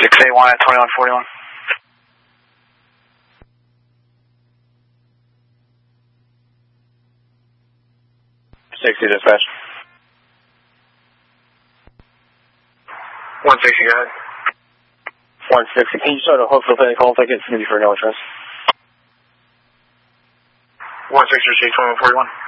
681 at 2141. 60 dispatch. 160, go ahead. 160. Can you start a hopeful pay call ticket? It's going to be for no insurance. 160, receive 2141.